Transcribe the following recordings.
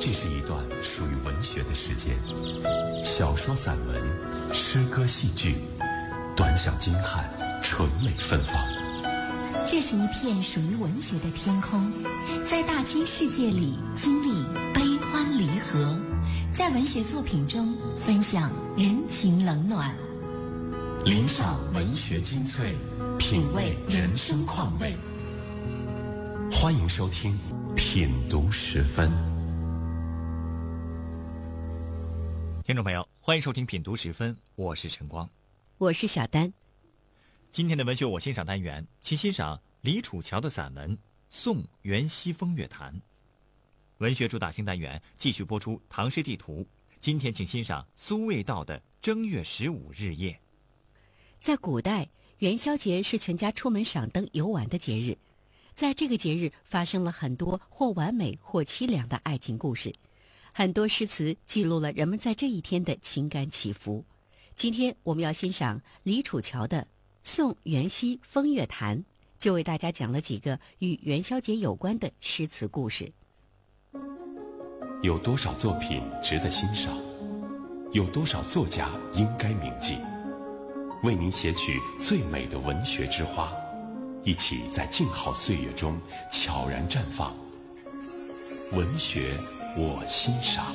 这是一段属于文学的时间，小说、散文、诗歌、戏剧，短小精悍，纯美芬芳。 这是一片属于文学的天空，在大千世界里经历悲欢离合，在文学作品中分享人情冷暖， 聆赏文学精粹，品味人生况味。欢迎收听品读十分。 听众朋友，欢迎收听品读十分，我是陈光， 我是小丹。 今天的文学我欣赏单元，请欣赏李楚乔的散文《宋元夕风月谈》。文学主打新单元继续播出唐诗地图，今天请欣赏苏味道的正月15日夜。 在古代，元宵节是全家出门赏灯游玩的节日，在这个节日发生了很多或完美或凄凉的爱情故事，很多诗词记录了人们在这一天的情感起伏。今天我们要欣赏李楚乔的《宋元夕风月谈》，就为大家讲了几个与元宵节有关的诗词故事。 有多少作品值得欣赏？有多少作家应该铭记？为您写取最美的文学之花，一起在静好岁月中悄然绽放。文学我欣赏。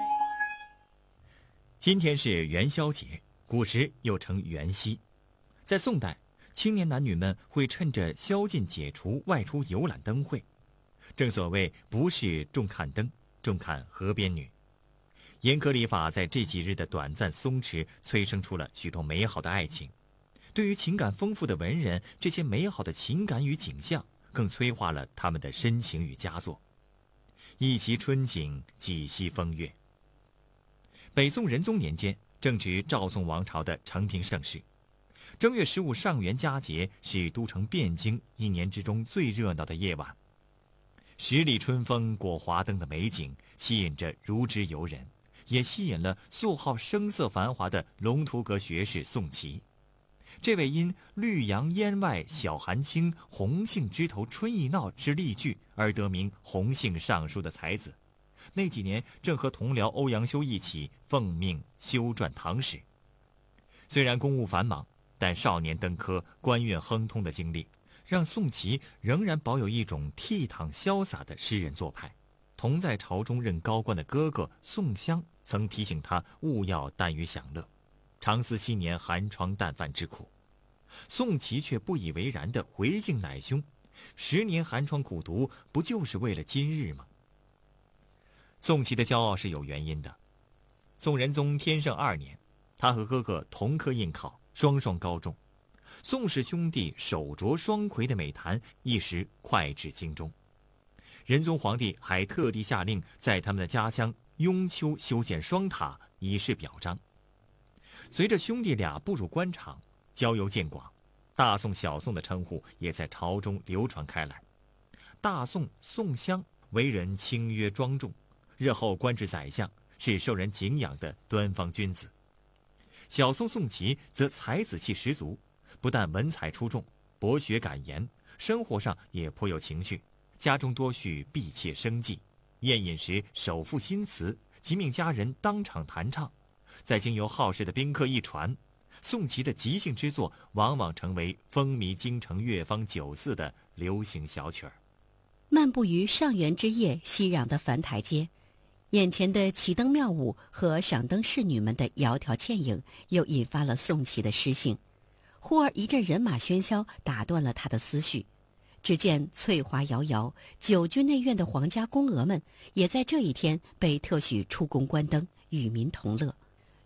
今天是元宵节，古时又称元夕。在宋代，青年男女们会趁着宵禁解除外出游览灯会。正所谓不是重看灯，重看河边女。严格礼法在这几日的短暂松弛，催生出了许多美好的爱情。对于情感丰富的文人，这些美好的情感与景象更催化了他们的深情与佳作。一袭春景，几夕风月。北宋仁宗年间，正值赵宋王朝的承平盛世。正月15上元佳节是都城汴京一年之中最热闹的夜晚。十里春风过华灯的美景吸引着如织游人，也吸引了素好声色繁华的龙图阁学士宋祁。这位因绿杨烟外晓寒清，红杏枝头春意闹之例句而得名红杏尚书的才子，那几年正和同僚欧阳修一起奉命修撰唐史。虽然公务繁忙，但少年登科，官运亨通的经历，让宋祁仍然保有一种倜傥潇洒的诗人做派。同在朝中任高官的哥哥宋襄曾提醒他勿要耽于享乐，常思昔年寒窗淡饭之苦。宋祁却不以为然地回敬乃兄：10年寒窗苦读，不就是为了今日吗？宋祁的骄傲是有原因的。宋仁宗天圣2年，他和哥哥同科应考，双双高中。宋氏兄弟手着双魁的美谈一时脍炙京中。仁宗皇帝还特地下令在他们的家乡雍丘修建双塔，以示表彰。随着兄弟俩步入官场，交游渐广，大宋小宋的称呼也在朝中流传开来。大宋宋襄为人清约庄重，日后官至宰相，是受人敬仰的端方君子。小宋宋祁则才子气十足，不但文采出众，博学敢言，生活上也颇有情趣，家中多叙婢妾生计，宴饮时手赋新词，即命家人当场弹唱。再经由好事的宾客一传，宋祁的即兴之作往往成为风靡京城乐坊酒肆的流行小曲儿。 漫步于上元之夜熙攘的樊台街，眼前的奇灯妙舞和赏灯侍女们的窈窕倩影，又引发了宋祁的诗兴。忽而一阵人马喧嚣打断了他的思绪。只见翠华摇摇，九军内院的皇家宫娥们也在这一天被特许出宫观灯，与民同乐。